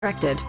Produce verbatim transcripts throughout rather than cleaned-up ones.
Directed.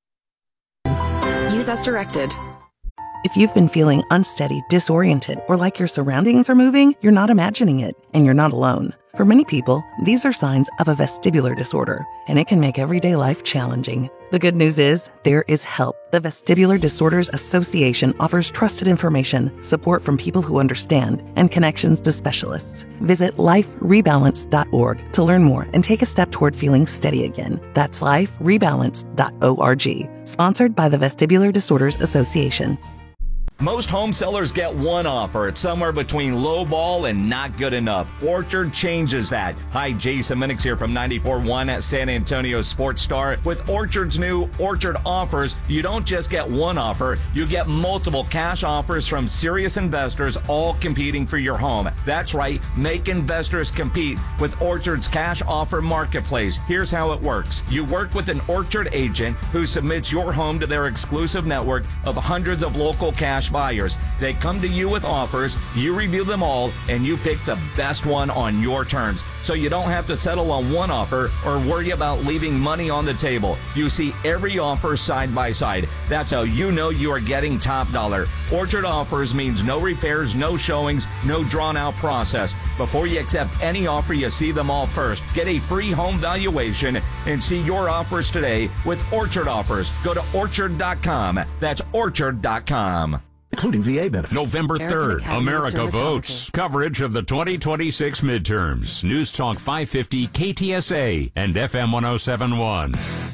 Use as directed. If you've been feeling unsteady, disoriented, or like your surroundings are moving, you're not imagining it, and you're not alone. For many people, these are signs of a vestibular disorder, and it can make everyday life challenging. The good news is, there is help. The Vestibular Disorders Association offers trusted information, support from people who understand, and connections to specialists. Visit life rebalance dot org to learn more and take a step toward feeling steady again. That's life rebalance dot org. Sponsored by the Vestibular Disorders Association. Most home sellers get one offer. It's somewhere between low ball and not good enough. Orchard changes that. Hi, Jason Minix here from ninety-four point one San Antonio Sports Star. With Orchard's new Orchard offers, you don't just get one offer, you get multiple cash offers from serious investors, all competing for your home. That's right, make investors compete with Orchard's cash offer marketplace. Here's how it works. You work with an Orchard agent who submits your home to their exclusive network of hundreds of local cash buyers. They come to you with offers, you review them all, and you pick the best one on your terms. So you don't have to settle on one offer or worry about leaving money on the table. You see every offer side by side. That's how you know you are getting top dollar. Orchard offers means no repairs, no showings, no drawn out process. Before you accept any offer, you see them all first. Get a free home valuation and see your offers today with Orchard Offers. Go to orchard dot com. That's orchard dot com. Including V A benefits. November third, America votes. Coverage of the twenty twenty-six midterms. News Talk five fifty K T S A and F M one oh seven point one.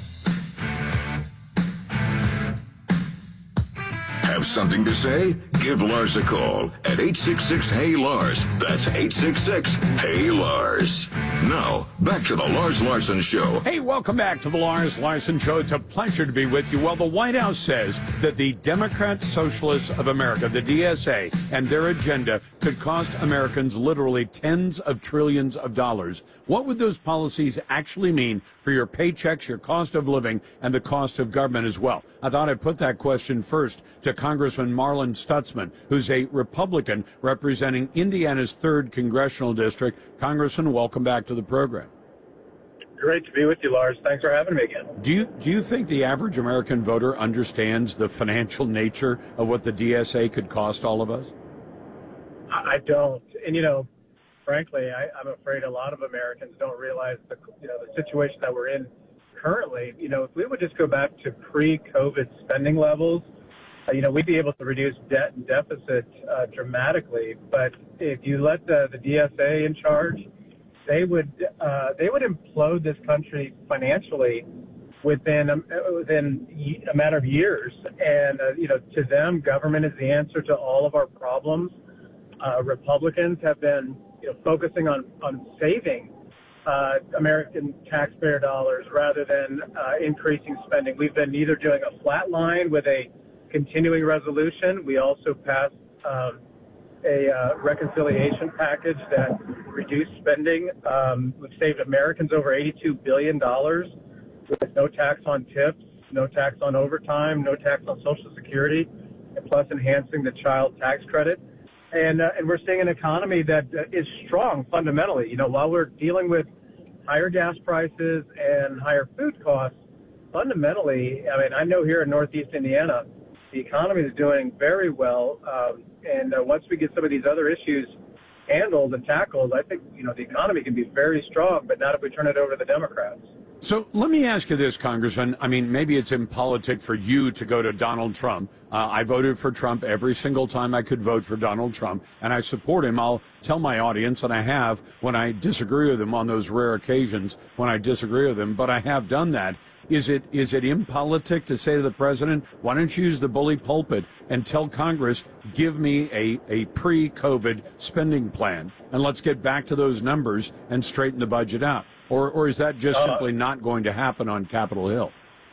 Have something to say? Give Lars a call at eight six six, H E Y, Lars. That's eight six six, Hey Lars. Now, back to the Lars Larson Show. Hey, welcome back to the Lars Larson Show. It's a pleasure to be with you. Well, the White House says that the Democrat Socialists of America, the D S A, and their agenda could cost Americans literally tens of trillions of dollars. What would those policies actually mean for your paychecks, your cost of living, and the cost of government as well? I thought I'd put that question first to Congressman Marlin Stutzman, who's a Republican representing Indiana's third Congressional District. Congressman, welcome back to the program. Great to be with you, Lars. Thanks for having me again. Do you do you think the average American voter understands the financial nature of what the D S A could cost all of us? I don't. And, you know, frankly, I, I'm afraid a lot of Americans don't realize the, you know, the situation that we're in currently. You know, if we would just go back to pre-COVID spending levels, uh, you know, we'd be able to reduce debt and deficit uh, dramatically. But if you let the, the D S A in charge, they would uh, they would implode this country financially within um, within a matter of years. And uh, you know, to them, government is the answer to all of our problems. Uh, Republicans have been you know, focusing on on saving uh, American taxpayer dollars rather than uh, increasing spending. We've been either doing a flat line with a continuing resolution. We also passed um, a uh, reconciliation package that reduced spending. Um, we've saved Americans over eighty-two billion dollars with no tax on tips, no tax on overtime, no tax on Social Security, and plus enhancing the child tax credit. And, uh, and we're seeing an economy that uh, is strong fundamentally. You know, while we're dealing with higher gas prices and higher food costs, fundamentally, I mean, I know here in Northeast Indiana, the economy is doing very well. Um, and uh, once we get some of these other issues handled and tackled, I think, you know, the economy can be very strong, but not if we turn it over to the Democrats. So let me ask you this, Congressman. I mean, maybe it's impolitic for you to go to Donald Trump. Uh, I voted for Trump every single time I could vote for Donald Trump, and I support him. I'll tell my audience, and I have, when I disagree with him on those rare occasions when I disagree with him, but I have done that. Is it is it impolitic to say to the president, why don't you use the bully pulpit and tell Congress, give me a, a pre-COVID spending plan, and let's get back to those numbers and straighten the budget out? Or, or is that just uh, simply not going to happen on Capitol Hill?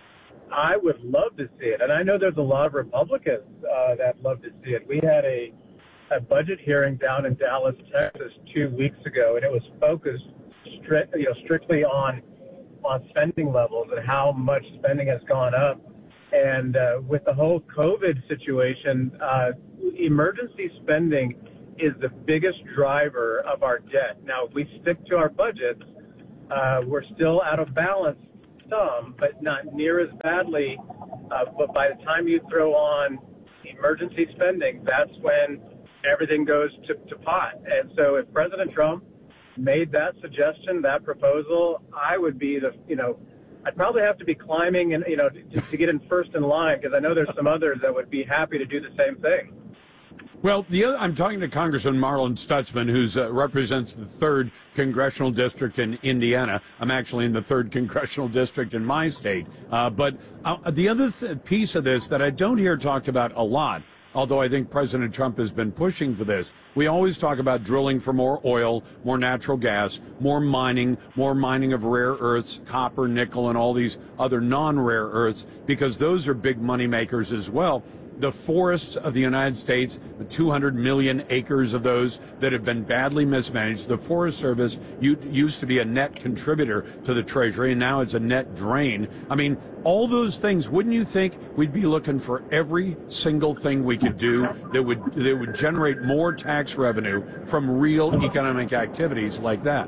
I would love to see it, and I know there's a lot of Republicans uh, that love to see it. We had a, a budget hearing down in Dallas, Texas, two weeks ago, and it was focused, stri- you know, strictly on on spending levels and how much spending has gone up. And uh, with the whole COVID situation, uh, emergency spending is the biggest driver of our debt. Now, if we stick to our budgets, uh, we're still out of balance some, but not near as badly. Uh, but by the time you throw on emergency spending, that's when everything goes to, to pot. And so if President Trump made that suggestion, that proposal, I would be the, you know, I'd probably have to be climbing and, you know, to, to get in first in line, because I know there's some others that would be happy to do the same thing. Well, the other, I'm talking to Congressman Marlin Stutzman, who uh, represents the third congressional district in Indiana. I'm actually in the third congressional district in my state. Uh, but uh, the other th- piece of this that I don't hear talked about a lot, although I think President Trump has been pushing for this, we always talk about drilling for more oil, more natural gas, more mining, more mining of rare earths, copper, nickel, and all these other non-rare earths, because those are big money makers as well. The forests of the United States, the two hundred million acres of those that have been badly mismanaged. The Forest Service used to be a net contributor to the Treasury, and now it's a net drain. I mean, all those things, wouldn't you think we'd be looking for every single thing we could do that would that would generate more tax revenue from real economic activities like that?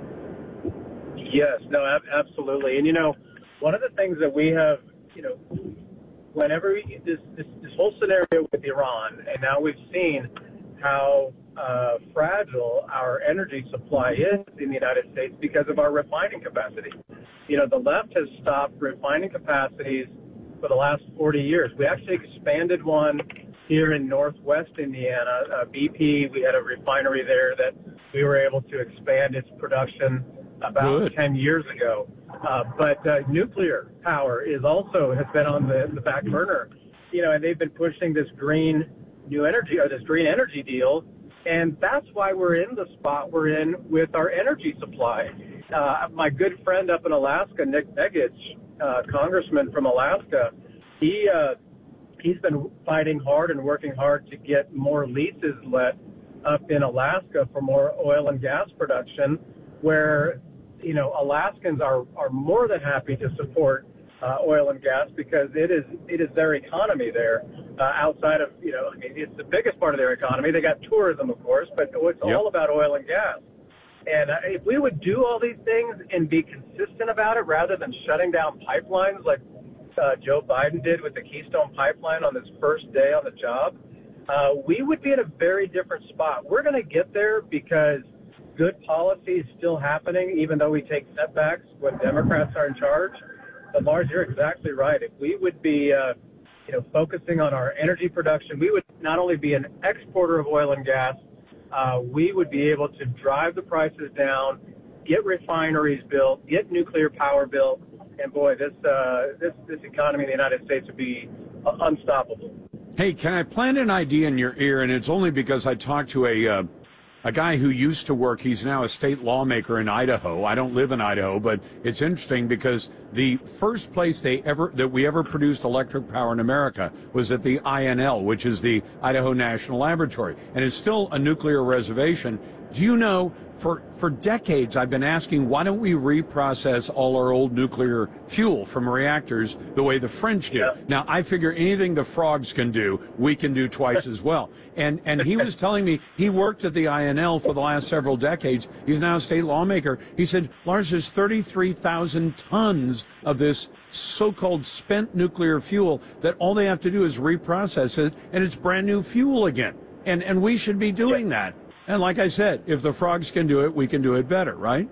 Yes, no, ab- absolutely. And, you know, one of the things that we have, you know, whenever we, this, this this whole scenario with Iran, and now we've seen how uh, fragile our energy supply is in the United States because of our refining capacity. You know, the left has stopped refining capacities for the last forty years. We actually expanded one here in Northwest Indiana. Uh, B P, we had a refinery there that we were able to expand its production about Good. ten years ago. Uh, but uh, nuclear power is also has been on the, the back burner, you know, and they've been pushing this green new energy or this green energy deal, and that's why we're in the spot we're in with our energy supply. Uh, my good friend up in Alaska, Nick Begich, uh, congressman from Alaska, he uh, he's been fighting hard and working hard to get more leases let up in Alaska for more oil and gas production, where you know, Alaskans are, are more than happy to support uh, oil and gas because it is it is their economy there. Uh, outside of, you know, I mean, it's the biggest part of their economy. They got tourism, of course, but it's Yep. all about oil and gas. And uh, if we would do all these things and be consistent about it rather than shutting down pipelines like uh, Joe Biden did with the Keystone Pipeline on his first day on the job, uh, we would be in a very different spot. We're going to get there because good policy is still happening, even though we take setbacks when Democrats are in charge. But Lars, you're exactly right. If we would be, uh, you know, focusing on our energy production, we would not only be an exporter of oil and gas, uh, we would be able to drive the prices down, get refineries built, get nuclear power built, and boy, this uh, this this economy in the United States would be uh, unstoppable. Hey, can I plant an idea in your ear? And it's only because I talked to a uh, a guy who used to work. He's now a state lawmaker in Idaho. I don't live in Idaho, but it's interesting because the first place they ever that we ever produced electric power in America was at the I N L, which is the Idaho National Laboratory, and it's still a nuclear reservation. Do you know, for, for decades, I've been asking, why don't we reprocess all our old nuclear fuel from reactors the way the French do? Yeah. Now, I figure anything the frogs can do, we can do twice as well. And and he was telling me he worked at the I N L for the last several decades. He's now a state lawmaker. He said, Lars, there's thirty-three thousand tons of this so-called spent nuclear fuel that all they have to do is reprocess it, and it's brand new fuel again. And and we should be doing Yeah. that. And like I said, if the frogs can do it, we can do it better, right?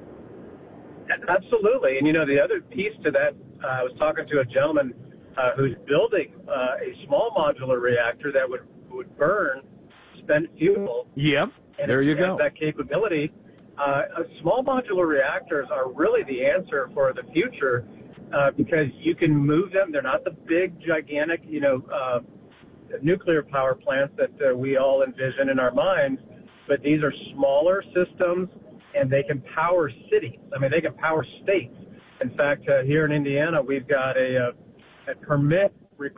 Absolutely. And, you know, the other piece to that, uh, I was talking to a gentleman uh, who's building uh, a small modular reactor that would, would burn spent fuel. Yep. And There it you has go. that capability. Uh, uh, small modular reactors are really the answer for the future uh, because you can move them. They're not the big, gigantic, you know, uh, nuclear power plants that uh, we all envision in our minds. But these are smaller systems, and they can power cities. I mean, they can power states. In fact, uh, here in Indiana, we've got a, a, a permit rec-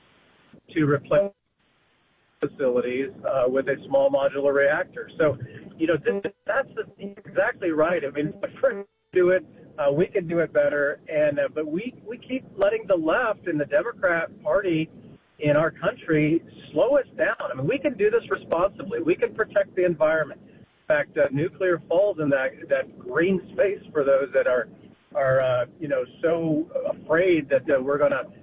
to replace facilities uh, with a small modular reactor. So, you know, th- that's the, exactly right. I mean, if we do it, uh, we can do it better. And uh, but we, we keep letting the left and the Democrat Party in our country slow us down. I mean, we can do this responsibly. We can protect the environment. In fact, uh, nuclear falls in that that green space for those that are are uh, you know, so afraid that uh, we're going to